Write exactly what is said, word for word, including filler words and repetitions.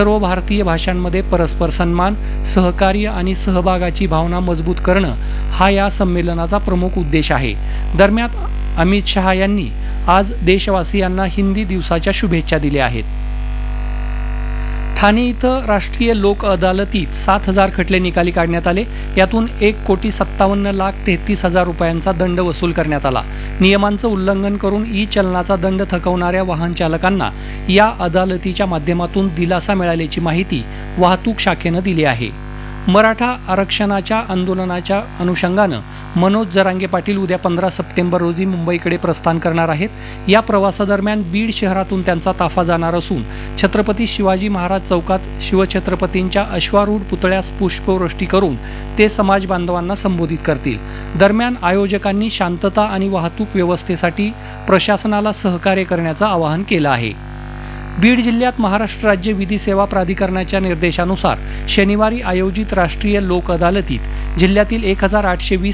सर्व भारतीय भाषांमध्ये परस्पर सन्मान, सहकार्य आणि सहभागाची भावना मजबूत करणं हा या संमेलनाचा प्रमुख उद्देश आहे. दरम्यान अमित शहा यांनी आज देशवासियांना हिंदी दिवसाच्या शुभेच्छा दिल्या आहेत. ठाणे इथं राष्ट्रीय लोक अदालतीत सात हजार खटले निकाली काढण्यात आले. यातून एक कोटी सत्तावन्न लाख तेहतीस हजार रुपयांचा दंड वसूल करण्यात आला. नियमांचं उल्लंघन करून ई चलनाचा दंड थकवणाऱ्या वाहन चालकांना या अदालतीच्या माध्यमातून दिलासा मिळाल्याची माहिती वाहतूक शाखेनं दिली आहे. मराठा आरक्षणाच्या आंदोलनाच्या अनुषंगानं मनोज जरांगे पाटील उद्या पंधरा सप्टेंबर रोजी मुंबईकडे प्रस्थान करणार आहेत. या प्रवासादरम्यान बीड शहरातून त्यांचा ताफा जाणार असून छत्रपती शिवाजी महाराज चौकात शिवछत्रपतींच्या अश्वारूढ पुतळ्यास पुष्पवृष्टी करून ते समाज बांधवांना संबोधित करतील. दरम्यान आयोजकांनी शांतता आणि वाहतूक व्यवस्थेसाठी प्रशासनाला सहकार्य करण्याचं आवाहन केलं आहे. बीड जिल्ह्यात महाराष्ट्र राज्य विधी सेवा प्राधिकरणाच्या निर्देशानुसार शनिवारी आयोजित राष्ट्रीय लोक अदालतीत जिल्ह्यातील एक हजार आठशे वीस